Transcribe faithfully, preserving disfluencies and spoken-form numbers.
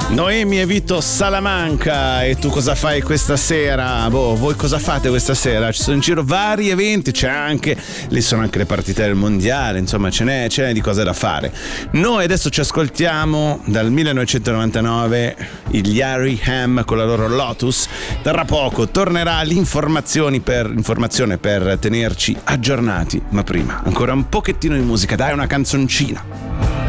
Noemi e Vito Salamanca. E tu cosa fai questa sera? Boh, voi cosa fate questa sera? Ci sono in giro vari eventi, c'è anche, lì sono anche le partite del mondiale, insomma ce n'è, ce n'è di cose da fare. Noi adesso ci ascoltiamo dal millenovecentonovantanove gli R E M con la loro Lotus. Tra poco tornerà l'informazione per, informazione per tenerci aggiornati, ma prima ancora un pochettino di musica, dai, una canzoncina.